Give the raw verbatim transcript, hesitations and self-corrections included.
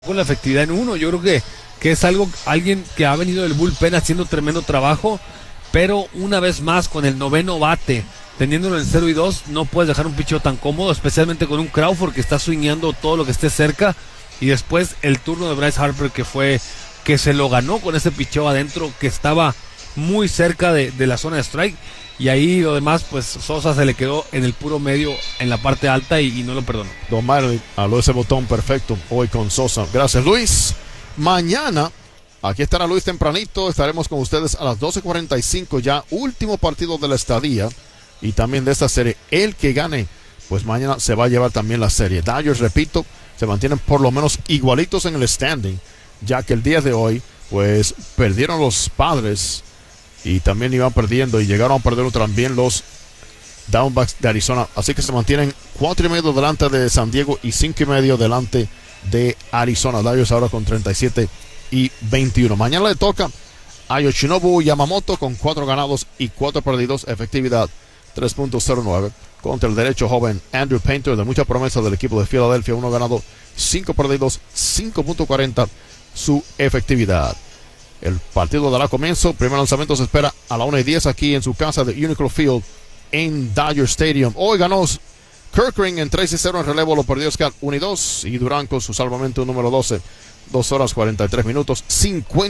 con la efectividad en uno. Yo creo que, que es algo, alguien que ha venido del bullpen haciendo tremendo trabajo, pero una vez más con el noveno bate, teniéndolo en cero y dos, no puedes dejar un picheo tan cómodo, especialmente con un Crawford que está swingueando todo lo que esté cerca, y después el turno de Bryce Harper que fue, que se lo ganó con ese picheo adentro, que estaba muy cerca de, de la zona de strike, y ahí lo demás, pues Sosa se le quedó en el puro medio, en la parte alta, y, y no lo perdonó. Don Mario aló ese botón perfecto hoy con Sosa. Gracias, Luis. Mañana, aquí estará Luis tempranito. Estaremos con ustedes a las doce cuarenta y cinco, ya último partido de la estadía y también de esta serie. El que gane, pues mañana se va a llevar también la serie. Dodgers, repito, se mantienen por lo menos igualitos en el standing, ya que el día de hoy, pues perdieron los Padres y también iban perdiendo y llegaron a perder también los Diamondbacks de Arizona, así que se mantienen cuatro y medio delante de San Diego y cinco y medio delante de Arizona. Dodgers ahora con treinta y siete y veintiuno. Mañana le toca a Yoshinobu Yamamoto con cuatro ganados y cuatro perdidos, efectividad tres punto cero nueve, contra el derecho joven Andrew Painter, de mucha promesa del equipo de Filadelfia, uno ganado, cinco perdidos, cinco punto cuarenta su efectividad. El partido dará comienzo. Primer lanzamiento se espera a la una y diez aquí en su casa de Unicro Field en Dodger Stadium. Hoy ganó Kirkring en tres y cero en relevo, lo perdió Scott uno y dos, y Durán con su salvamento número doce, dos horas cuarenta y tres minutos, cincuenta